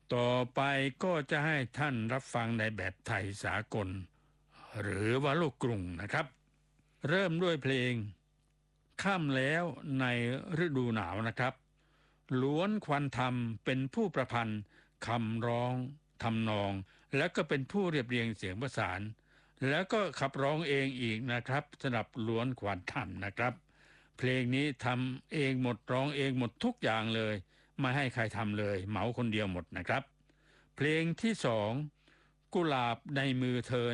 ต่อไปก็จะให้ท่านรับฟังในแบบไทยสากลหรือว่าลูกกรุงนะครับเริ่มด้วยเพลงค่ำแล้วในฤดูหนาวนะครับล้วนควันธรรมเป็นผู้ประพันธ์คำร้องทำนองแล้วก็เป็นผู้เรียบเรียงเสียงประสานแล้วก็ขับร้องเองอีกนะครับสำหรับล้วนควันธรรมนะครับเพลงนี้ทำเองหมดร้องเองหมดทุกอย่างเลยไม่ให้ใครทำเลยเหมาคนเดียวหมดนะครับเพลงที่สองกุหลาบในมือเธอ